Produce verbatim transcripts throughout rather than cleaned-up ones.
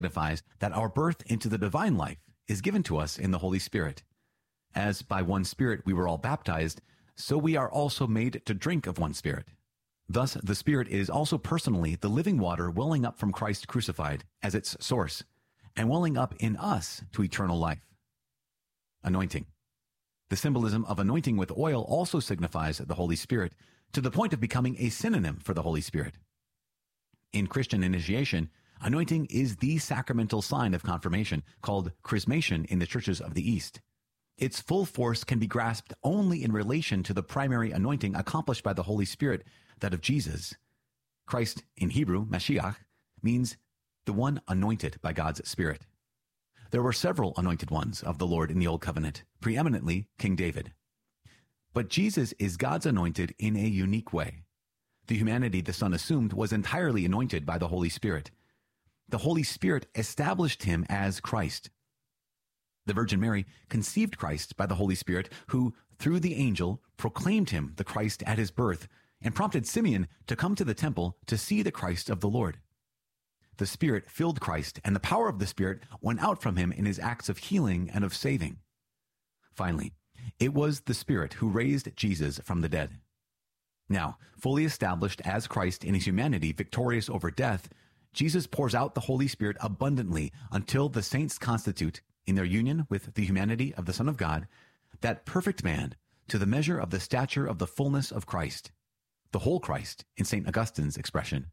signifies that our birth into the divine life is given to us in the Holy Spirit. As by one Spirit we were all baptized, so we are also made to drink of one Spirit. Thus, the Spirit is also personally the living water welling up from Christ crucified as its source, and welling up in us to eternal life. Anointing. The symbolism of anointing with oil also signifies the Holy Spirit, to the point of becoming a synonym for the Holy Spirit. In Christian initiation, anointing is the sacramental sign of confirmation, called chrismation in the churches of the East. Its full force can be grasped only in relation to the primary anointing accomplished by the Holy Spirit, that of Jesus. Christ, in Hebrew, Mashiach, means the one anointed by God's Spirit. There were several anointed ones of the Lord in the Old Covenant, preeminently King David. But Jesus is God's anointed in a unique way. The humanity the Son assumed was entirely anointed by the Holy Spirit. The Holy Spirit established him as Christ. The Virgin Mary conceived Christ by the Holy Spirit, who, through the angel, proclaimed him the Christ at his birth, and prompted Simeon to come to the temple to see the Christ of the Lord. The Spirit filled Christ, and the power of the Spirit went out from him in his acts of healing and of saving. Finally, it was the Spirit who raised Jesus from the dead. Now, fully established as Christ in his humanity, victorious over death, Jesus pours out the Holy Spirit abundantly until the saints constitute, in their union with the humanity of the Son of God, that perfect man to the measure of the stature of the fullness of Christ, the whole Christ, in Saint Augustine's expression.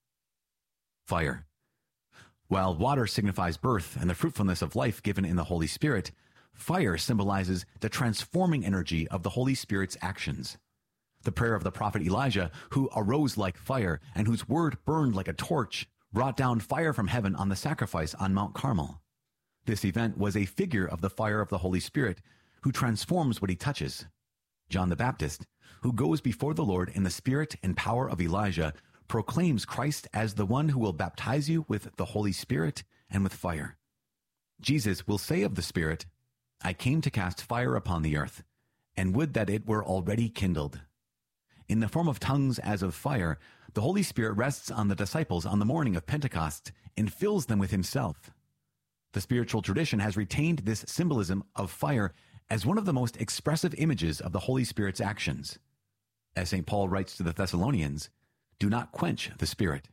Fire. While water signifies birth and the fruitfulness of life given in the Holy Spirit, fire symbolizes the transforming energy of the Holy Spirit's actions. The prayer of the prophet Elijah, who arose like fire and whose word burned like a torch, brought down fire from heaven on the sacrifice on Mount Carmel. This event was a figure of the fire of the Holy Spirit, who transforms what he touches. John the Baptist, who goes before the Lord in the spirit and power of Elijah, proclaims Christ as the one who will baptize you with the Holy Spirit and with fire. Jesus will say of the Spirit, "I came to cast fire upon the earth, and would that it were already kindled." In the form of tongues as of fire, the Holy Spirit rests on the disciples on the morning of Pentecost and fills them with himself. The spiritual tradition has retained this symbolism of fire as one of the most expressive images of the Holy Spirit's actions. As Saint Paul writes to the Thessalonians, "Do not quench the Spirit."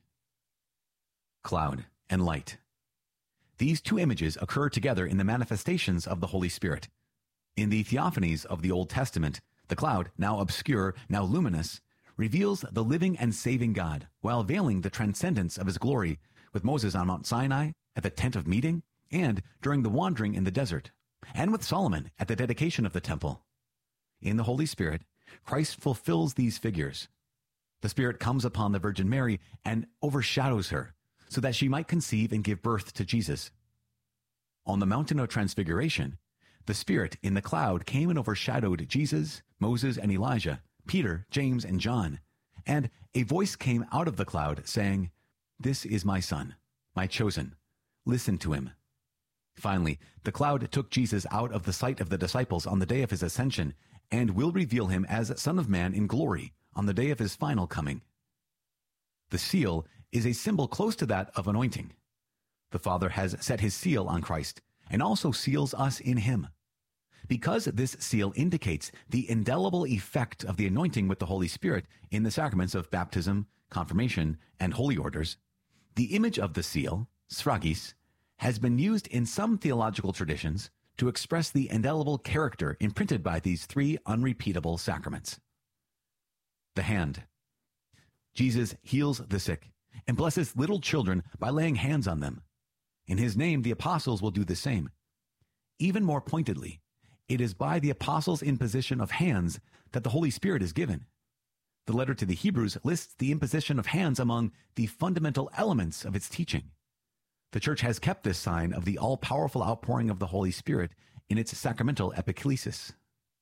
Cloud and light. These two images occur together in the manifestations of the Holy Spirit. In the theophanies of the Old Testament, the cloud, now obscure, now luminous, reveals the living and saving God, while veiling the transcendence of his glory, with Moses on Mount Sinai, at the tent of meeting, and during the wandering in the desert, and with Solomon at the dedication of the temple. In the Holy Spirit, Christ fulfills these figures. The Spirit comes upon the Virgin Mary and overshadows her, so that she might conceive and give birth to Jesus. On the mountain of Transfiguration, the Spirit in the cloud came and overshadowed Jesus, Moses, and Elijah, Peter, James, and John, and a voice came out of the cloud saying, "This is my Son, my chosen. Listen to him." Finally, the cloud took Jesus out of the sight of the disciples on the day of his ascension, and will reveal him as Son of Man in glory on the day of his final coming. The seal is a symbol close to that of anointing. The Father has set his seal on Christ, and also seals us in him. Because this seal indicates the indelible effect of the anointing with the Holy Spirit in the sacraments of baptism, confirmation, and holy orders, the image of the seal, sphragies, has been used in some theological traditions to express the indelible character imprinted by these three unrepeatable sacraments. The hand. Jesus heals the sick and blesses little children by laying hands on them. In his name, the apostles will do the same. Even more pointedly, it is by the apostles' imposition of hands that the Holy Spirit is given. The letter to the Hebrews lists the imposition of hands among the fundamental elements of its teaching. The Church has kept this sign of the all-powerful outpouring of the Holy Spirit in its sacramental epiclesis.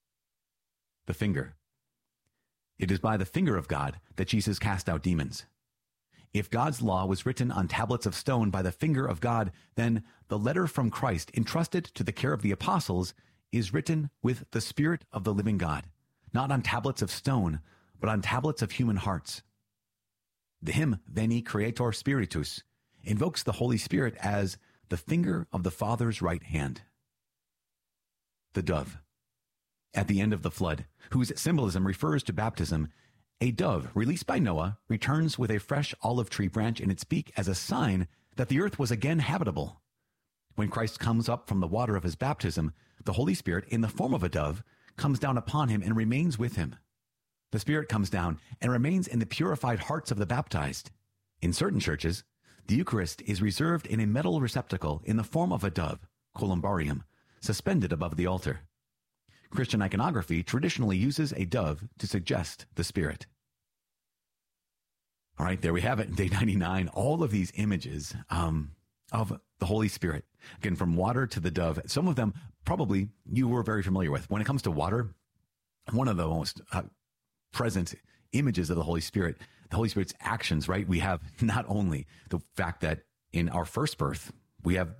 The finger. It is by the finger of God that Jesus cast out demons. If God's law was written on tablets of stone by the finger of God, then the letter from Christ entrusted to the care of the apostles is written with the Spirit of the living God, not on tablets of stone, but on tablets of human hearts. The hymn Veni Creator Spiritus invokes the Holy Spirit as the finger of the Father's right hand. The dove. At the end of the flood, whose symbolism refers to baptism, a dove released by Noah returns with a fresh olive tree branch in its beak as a sign that the earth was again habitable. When Christ comes up from the water of his baptism, the Holy Spirit, in the form of a dove, comes down upon him and remains with him. The Spirit comes down and remains in the purified hearts of the baptized. In certain churches, the Eucharist is reserved in a metal receptacle in the form of a dove, columbarium, suspended above the altar. Christian iconography traditionally uses a dove to suggest the Spirit. All right, there we have it, day ninety-nine. All of these images um, of the Holy Spirit, again, from water to the dove. Some of them probably you were very familiar with. When it comes to water, one of the most uh, present images of the Holy Spirit, the Holy Spirit's actions, right? We have not only the fact that in our first birth, we have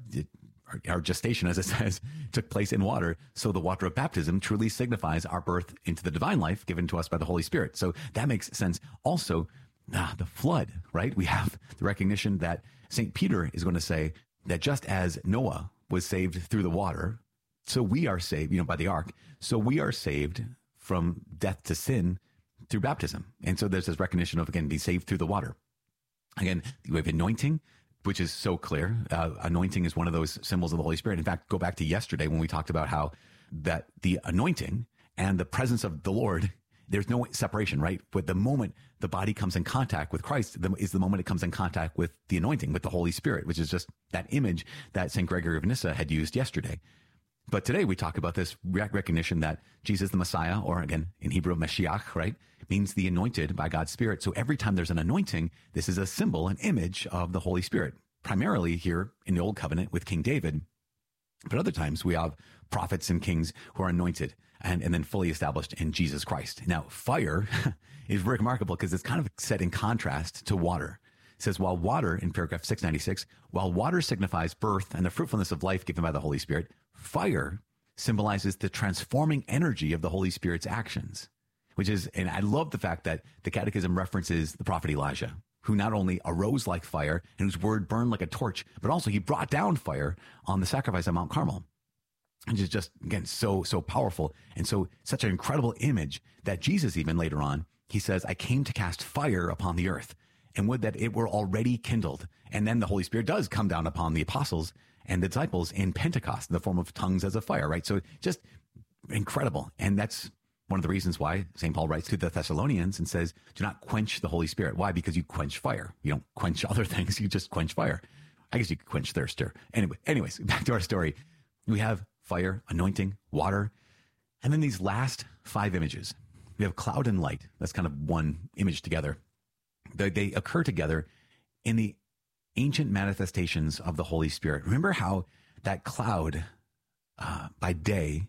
our gestation, as it says, took place in water. So the water of baptism truly signifies our birth into the divine life given to us by the Holy Spirit. So that makes sense. Also, ah, the flood, right? We have the recognition that Saint Peter is going to say that just as Noah was saved through the water, so we are saved, you know, by the ark. So we are saved from death to sin through baptism. And so there's this recognition of, again, being saved through the water. Again, we have anointing, which is so clear. Uh, anointing is one of those symbols of the Holy Spirit. In fact, go back to yesterday when we talked about how that the anointing and the presence of the Lord, there's no separation, right? But the moment the body comes in contact with Christ is the moment it comes in contact with the anointing, with the Holy Spirit, which is just that image that Saint Gregory of Nyssa had used yesterday. But today we talk about this recognition that Jesus the Messiah, or again, in Hebrew, Mashiach, right, means the anointed by God's Spirit. So every time there's an anointing, this is a symbol, an image of the Holy Spirit, primarily here in the Old Covenant with King David. But other times we have prophets and kings who are anointed and, and then fully established in Jesus Christ. Now, fire is remarkable because it's kind of set in contrast to water. It says, while water, in paragraph six ninety-six, while water signifies birth and the fruitfulness of life given by the Holy Spirit, fire symbolizes the transforming energy of the Holy Spirit's actions, which is, and I love the fact that the Catechism references the prophet Elijah, who not only arose like fire and whose word burned like a torch, but also he brought down fire on the sacrifice on Mount Carmel. Which is just, again, so, so powerful. And so such an incredible image that Jesus, even later on, he says, I came to cast fire upon the earth, and would that it were already kindled. And then the Holy Spirit does come down upon the apostles and the disciples in Pentecost in the form of tongues as a fire, right? So just incredible. And that's one of the reasons why Saint Paul writes to the Thessalonians and says, do not quench the Holy Spirit. Why? Because you quench fire. You don't quench other things. You just quench fire. I guess you could quench thirst here. Anyway, anyways, back to our story. We have fire, anointing, water, and then these last five images. We have cloud and light. That's kind of one image together. They, they occur together in the ancient manifestations of the Holy Spirit. Remember how that cloud uh, by day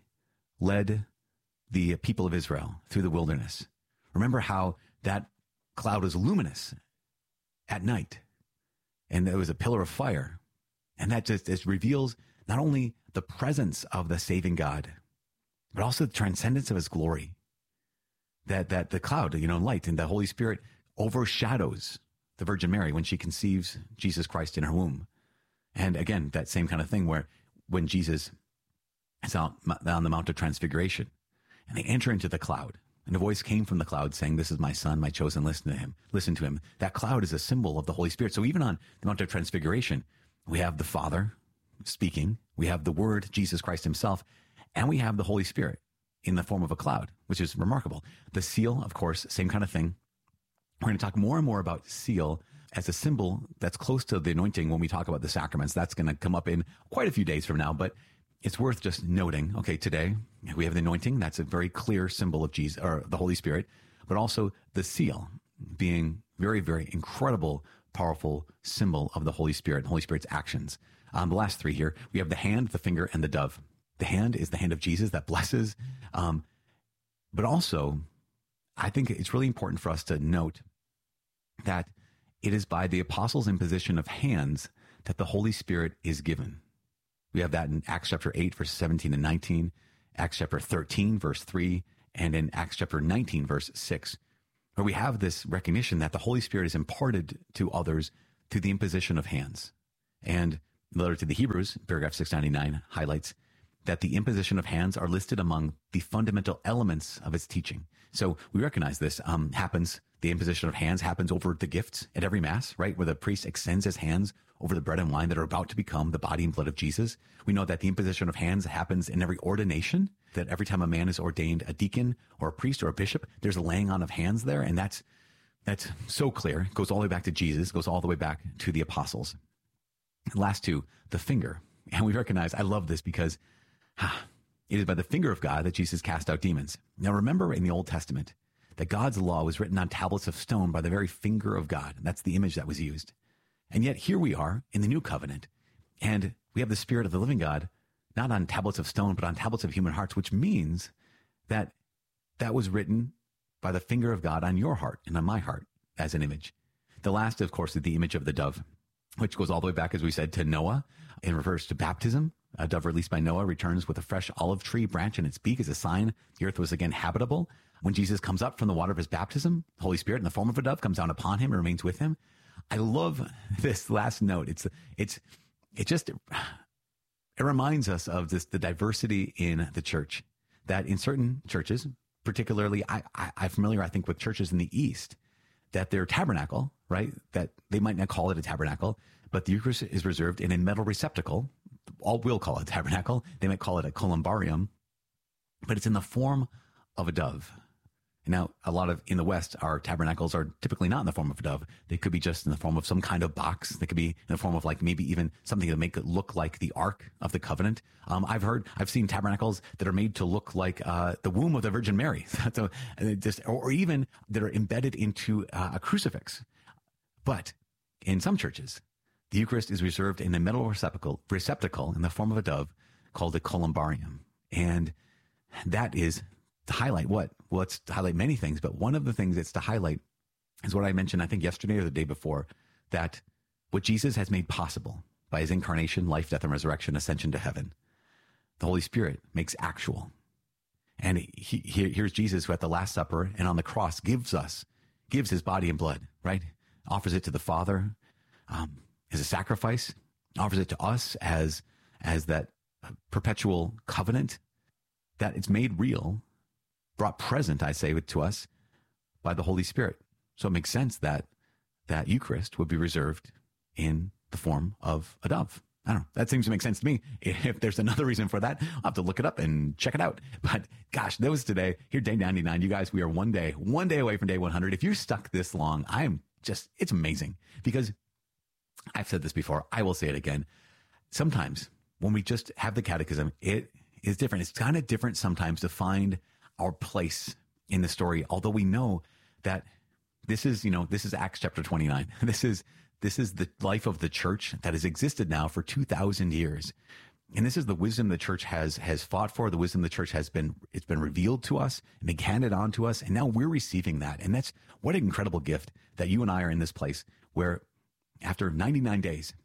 led the people of Israel through the wilderness. Remember how that cloud was luminous at night, and there was a pillar of fire. And that just, just reveals not only the presence of the saving God, but also the transcendence of his glory. That that the cloud, you know, light, and the Holy Spirit overshadows the Virgin Mary when she conceives Jesus Christ in her womb. And again, that same kind of thing where when Jesus is out on the Mount of Transfiguration, and they enter into the cloud, and a voice came from the cloud saying, this is my son, my chosen, listen to him. Listen to him. That cloud is a symbol of the Holy Spirit. So even on the Mount of Transfiguration, we have the Father speaking, we have the Word, Jesus Christ himself, and we have the Holy Spirit in the form of a cloud, which is remarkable. The seal, of course, same kind of thing. We're going to talk more and more about seal as a symbol that's close to the anointing when we talk about the sacraments. That's going to come up in quite a few days from now, but it's worth just noting, okay, today we have the anointing. That's a very clear symbol of Jesus, or the Holy Spirit, but also the seal being very, very incredible, powerful symbol of the Holy Spirit, the Holy Spirit's actions. Um, the last three here, we have the hand, the finger, and the dove. The hand is the hand of Jesus that blesses. Um, but also, I think it's really important for us to note that it is by the apostles' imposition of hands that the Holy Spirit is given. We have that in Acts chapter eight, verses seventeen and nineteen, Acts chapter thirteen, verse three, and in Acts chapter nineteen, verse six, where we have this recognition that the Holy Spirit is imparted to others through the imposition of hands. And The letter to the Hebrews, paragraph six ninety-nine, highlights that the imposition of hands are listed among the fundamental elements of its teaching. So we recognize this um, happens, the imposition of hands happens over the gifts at every Mass, right? Where the priest extends his hands over the bread and wine that are about to become the body and blood of Jesus. We know that the imposition of hands happens in every ordination, that every time a man is ordained a deacon or a priest or a bishop, there's a laying on of hands there. And that's, that's so clear. It goes all the way back to Jesus, goes all the way back to the apostles. And last two, the finger. And we recognize, I love this because it is by the finger of God that Jesus cast out demons. Now remember in the Old Testament that God's law was written on tablets of stone by the very finger of God. That's the image that was used. And yet here we are in the new covenant, and we have the Spirit of the living God, not on tablets of stone, but on tablets of human hearts, which means that that was written by the finger of God on your heart and on my heart as an image. The last, of course, is the image of the dove, which goes all the way back, as we said, to Noah and refers to baptism. A dove released by Noah returns with a fresh olive tree branch in its beak as a sign the earth was again habitable. When Jesus comes up from the water of his baptism, the Holy Spirit in the form of a dove comes down upon him and remains with him. I love this last note. It's, it's, it just, it reminds us of this, the diversity in the church, that in certain churches, particularly, I, I, I'm familiar, I think, with churches in the East, that their tabernacle, right, that they might not call it a tabernacle, but the Eucharist is reserved in a metal receptacle. All will call it a tabernacle. They might call it a columbarium, but it's in the form of a dove. Now, a lot of, in the West, our tabernacles are typically not in the form of a dove. They could be just in the form of some kind of box. They could be in the form of like maybe even something to make it look like the Ark of the Covenant. Um, I've heard, I've seen tabernacles that are made to look like uh, the womb of the Virgin Mary, so, just, or even that are embedded into uh, a crucifix. But in some churches, the Eucharist is reserved in a metal receptacle, receptacle in the form of a dove called a columbarium. And that is to highlight what? Well, it's to highlight many things, but one of the things it's to highlight is what I mentioned, I think yesterday or the day before, that what Jesus has made possible by his incarnation, life, death, and resurrection, ascension to heaven, the Holy Spirit makes actual. And he, he, here's Jesus who at the Last Supper and on the cross gives us, gives his body and blood, right? Offers it to the Father um, as a sacrifice, offers it to us as, as that perpetual covenant, that it's made real, brought present, I say, to us by the Holy Spirit. So it makes sense that that Eucharist would be reserved in the form of a dove. I don't know. That seems to make sense to me. If there's another reason for that, I'll have to look it up and check it out. But gosh, that was today. Here, day ninety-nine. You guys, we are one day, one day away from day one hundred. If you're stuck this long, I'm just, it's amazing. Because I've said this before. I will say it again. Sometimes when we just have the catechism, it is different. It's kind of different sometimes to find our place in the story, although we know that this is, you know, this is Acts chapter twenty-nine. This is, this is the life of the church that has existed now for two thousand years. And this is the wisdom the church has, has fought for, the wisdom the church has been, it's been revealed to us and been handed on to us. And now we're receiving that. And that's what an incredible gift that you and I are in this place where after ninety-nine days,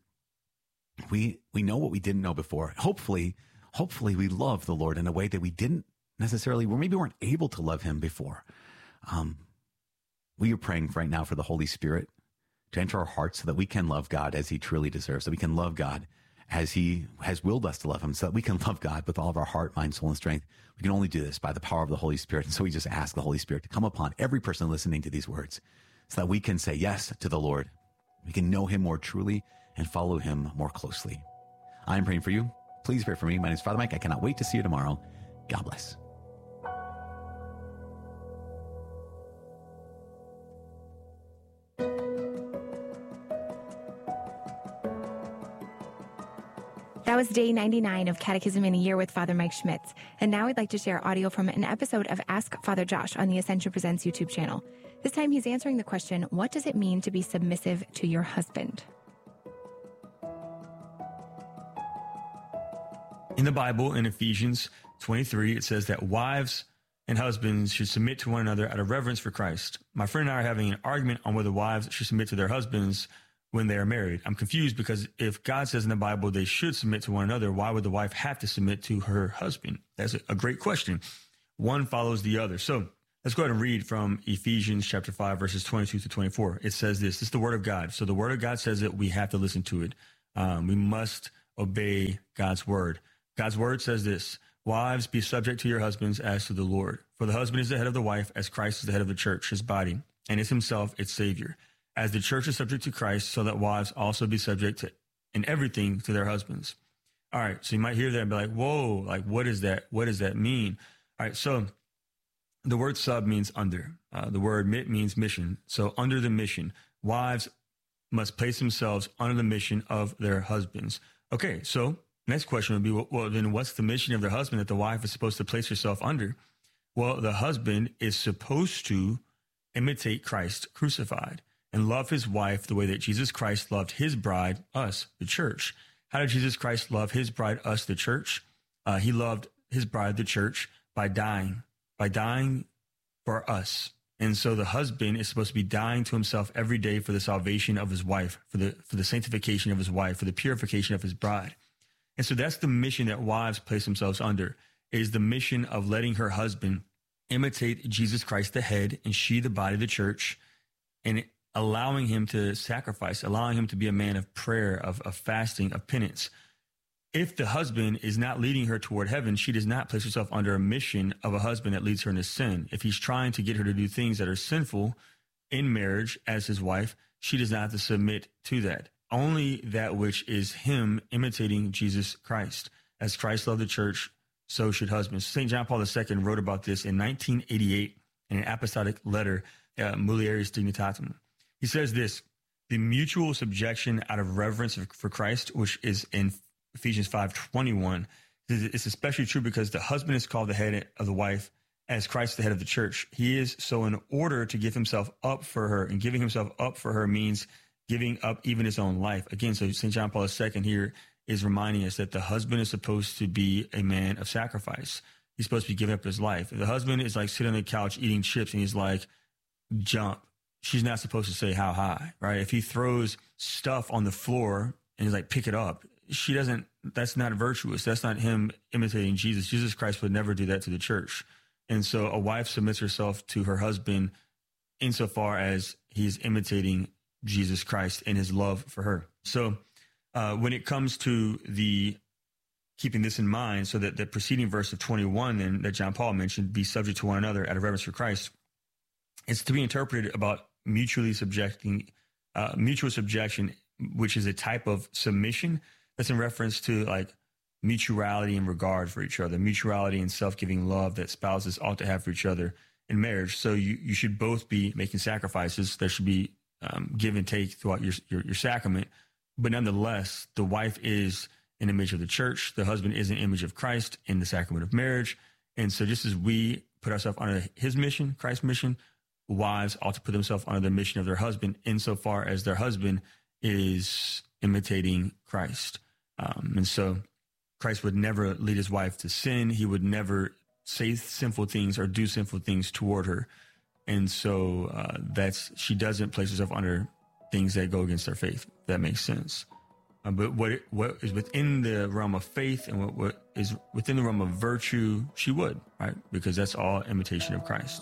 we, we know what we didn't know before. Hopefully, hopefully we love the Lord in a way that we didn't necessarily, or maybe weren't able to love him before. Um, we are praying right now for the Holy Spirit to enter our hearts so that we can love God as he truly deserves, so we can love God as he has willed us to love him, so that we can love God with all of our heart, mind, soul, and strength. We can only do this by the power of the Holy Spirit. And so we just ask the Holy Spirit to come upon every person listening to these words so that we can say yes to the Lord. We can know him more truly and follow him more closely. I'm praying for you. Please pray for me. My name is Father Mike. I cannot wait to see you tomorrow. God bless. That was day ninety-nine of Catechism in a Year with Father Mike Schmitz. And now I'd like to share audio from an episode of Ask Father Josh on the Ascension Presents YouTube channel. This time he's answering the question, what does it mean to be submissive to your husband? In the Bible, in Ephesians twenty-three, it says that wives and husbands should submit to one another out of reverence for Christ. My friend and I are having an argument on whether wives should submit to their husbands when they are married. I'm confused because if God says in the Bible they should submit to one another, why would the wife have to submit to her husband? That's a great question. One follows the other. So let's go ahead and read from Ephesians chapter five, verses twenty-two to twenty-four. It says this. This is the word of God. So the word of God says that we have to listen to it. Um, we must obey God's word. God's word says this: wives, be subject to your husbands as to the Lord. For the husband is the head of the wife, as Christ is the head of the church, his body, and is himself its Savior. As the church is subject to Christ, so that wives also be subject to in everything to their husbands. All right, so you might hear that and be like, whoa, like what is that? What does that mean? All right, so the word sub means under. Uh, the word mit means mission. So under the mission, wives must place themselves under the mission of their husbands. Okay, so next question would be, well, well, then what's the mission of their husband that the wife is supposed to place herself under? Well, the husband is supposed to imitate Christ crucified and love his wife the way that Jesus Christ loved his bride, us, the church. How did Jesus Christ love his bride, us, the church? Uh, he loved his bride, the church, by dying, by dying for us. And so the husband is supposed to be dying to himself every day for the salvation of his wife, for the for the sanctification of his wife, for the purification of his bride. And so that's the mission that wives place themselves under, is the mission of letting her husband imitate Jesus Christ, the head, and she, the body of the church, and allowing him to sacrifice, allowing him to be a man of prayer, of, of fasting, of penance. If the husband is not leading her toward heaven, she does not place herself under a mission of a husband that leads her into sin. If he's trying to get her to do things that are sinful in marriage as his wife, she does not have to submit to that. Only that which is him imitating Jesus Christ. As Christ loved the church, so should husbands. Saint John Paul the Second wrote about this in nineteen eighty-eight in an apostolic letter, uh, Mulieris Dignitatem. He says this: the mutual subjection out of reverence for Christ, which is in Ephesians five twenty-one, it's especially true because the husband is called the head of the wife as Christ the head of the church. He is so in order to give himself up for her, and giving himself up for her means giving up even his own life. Again, so Saint John Paul the Second here is reminding us that the husband is supposed to be a man of sacrifice. He's supposed to be giving up his life. If the husband is like sitting on the couch eating chips and he's like, jump, she's not supposed to say how high, right? If he throws stuff on the floor and he's like, pick it up, she doesn't, that's not virtuous. That's not him imitating Jesus. Jesus Christ would never do that to the church. And so a wife submits herself to her husband insofar as he is imitating Jesus Christ and his love for her. So uh, when it comes to the keeping this in mind, so that the preceding verse of twenty-one then that John Paul mentioned, be subject to one another out of reverence for Christ, it's to be interpreted about mutually subjecting, uh, mutual subjection, which is a type of submission that's in reference to like mutuality and regard for each other, mutuality and self-giving love that spouses ought to have for each other in marriage. So you, you should both be making sacrifices. There should be um, give and take throughout your, your, your sacrament. But nonetheless, the wife is an image of the church. The husband is an image of Christ in the sacrament of marriage. And so just as we put ourselves under his mission, Christ's mission, wives ought to put themselves under the mission of their husband insofar as their husband is imitating Christ. Um, and so Christ would never lead his wife to sin. He would never say sinful things or do sinful things toward her. And so uh, that's, she doesn't place herself under things that go against her faith. If that makes sense. Uh, but what it, what is within the realm of faith and what, what is within the realm of virtue, she would, right? Because that's all imitation of Christ.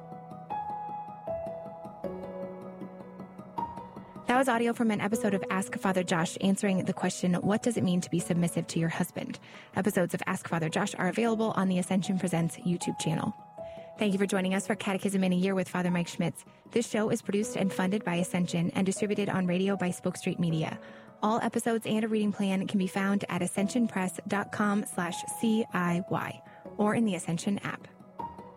That was audio from an episode of Ask Father Josh answering the question, what does it mean to be submissive to your husband? Episodes of Ask Father Josh are available on the Ascension Presents YouTube channel. Thank you for joining us for Catechism in a Year with Father Mike Schmitz. This show is produced and funded by Ascension and distributed on radio by Spoke Street Media. All episodes and a reading plan can be found at ascensionpress.com slash CIY or in the Ascension app.